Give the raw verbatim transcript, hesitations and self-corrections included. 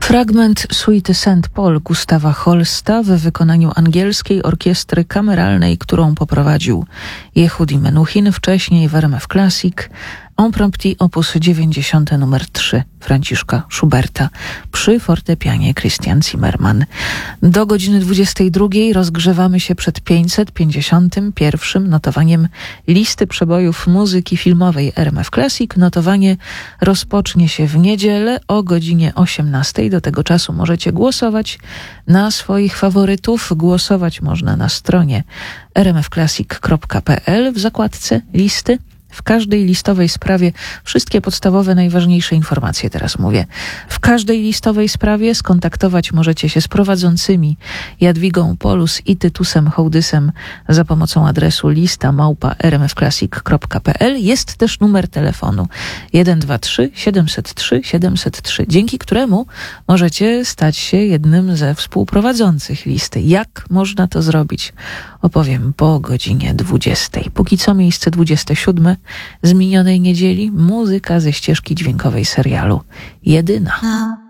Fragment suity Saint Paul Gustawa Holsta w wykonaniu angielskiej orkiestry kameralnej, którą poprowadził Jehudi Menuhin, wcześniej w R M F Classic, Impromptu opus dziewięćdziesiąty numer trzy Franciszka Schuberta przy fortepianie Christian Zimmermann. Do godziny dwudziestej drugiej rozgrzewamy się przed pięćset pięćdziesiątym pierwszym notowaniem listy przebojów muzyki filmowej R M F Classic. Notowanie rozpocznie się w niedzielę o godzinie osiemnastej. Do tego czasu możecie głosować na swoich faworytów. Głosować można na stronie r m f classic kropka p l w zakładce listy. W każdej listowej sprawie wszystkie podstawowe, najważniejsze informacje teraz mówię. W każdej listowej sprawie skontaktować możecie się z prowadzącymi Jadwigą Polus i Tytusem Hołdysem za pomocą adresu lista małpa r m f classic kropka p l. Jest też numer telefonu jeden dwa trzy siedem zero trzy siedem zero trzy, dzięki któremu możecie stać się jednym ze współprowadzących listy. Jak można to zrobić? Opowiem po godzinie dwudziestej. Póki co miejsce dwudzieste siódme z minionej niedzieli, muzyka ze ścieżki dźwiękowej serialu Jedyna.